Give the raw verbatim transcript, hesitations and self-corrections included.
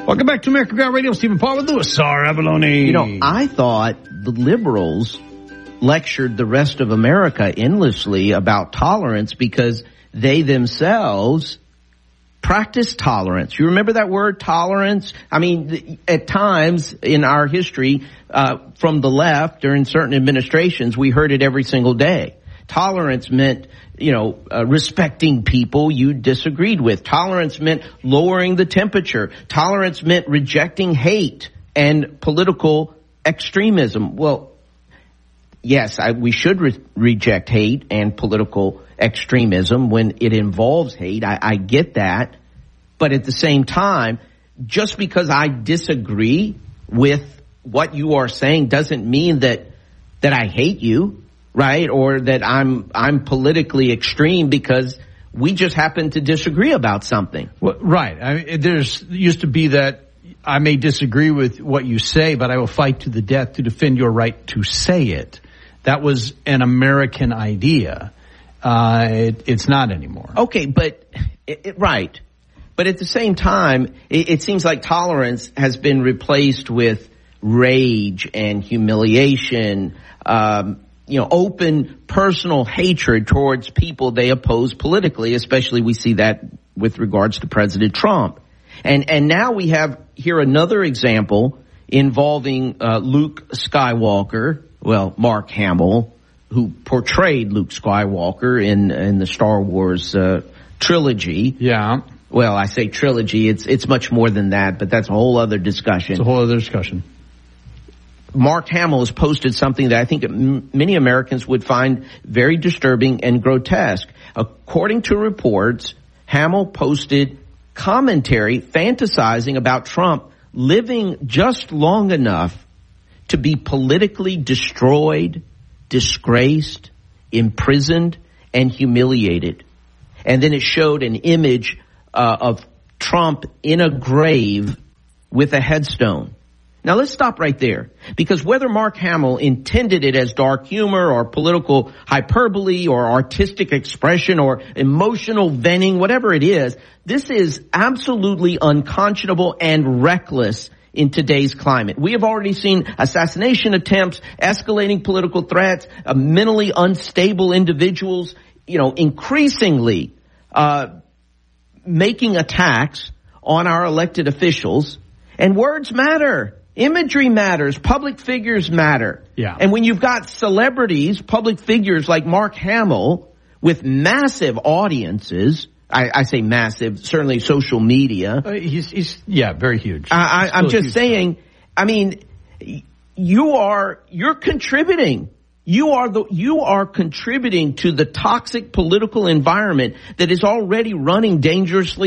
Welcome back to America Ground Radio. Stephen Paul with Louis R. Abalone. You know, I thought the liberals lectured the rest of America endlessly about tolerance because they themselves practice tolerance. You remember that word, tolerance? I mean, at times in our history, uh, from the left during certain administrations, we heard it every single day. Tolerance meant, you know, uh, respecting people you disagreed with. Tolerance meant lowering the temperature. Tolerance meant rejecting hate and political extremism. Well, yes, I, we should re- reject hate and political extremism when it involves hate. I, I get that. But at the same time, just because I disagree with what you are saying doesn't mean that that I hate you. Right, or that I'm I'm politically extreme because we just happen to disagree about something. Well, right. I mean, there's used to be that I may disagree with what you say, but I will fight to the death to defend your right to say it. That was an American idea. Uh, it, it's not anymore. Okay, but it, it, right. But at the same time, it, it seems like tolerance has been replaced with rage and humiliation. Um, you know, open personal hatred towards people they oppose politically, especially we see that with regards to President Trump. And, and now we have here another example involving, uh, Luke Skywalker, well, Mark Hamill, who portrayed Luke Skywalker in, in the Star Wars, uh, trilogy. Yeah. Well, I say trilogy, it's, it's much more than that, but that's a whole other discussion. It's a whole other discussion. Mark Hamill has posted something that I think m- many Americans would find very disturbing and grotesque. According to reports, Hamill posted commentary fantasizing about Trump living just long enough to be politically destroyed, disgraced, imprisoned, and humiliated. And then it showed an image uh, of Trump in a grave with a headstone. Now, let's stop right there, because whether Mark Hamill intended it as dark humor or political hyperbole or artistic expression or emotional venting, whatever it is, this is absolutely unconscionable and reckless in today's climate. We have already seen assassination attempts, escalating political threats, uh, mentally unstable individuals, you know, increasingly uh making attacks on our elected officials. And words matter. Imagery matters. Public figures matter. Yeah. And when you've got celebrities, public figures like Mark Hamill with massive audiences, I, I say massive, certainly social media. Uh, he's, he's, yeah, very huge. I, I, I'm just saying, I mean, you are, you're contributing. You are the, you are contributing to the toxic political environment that is already running dangerously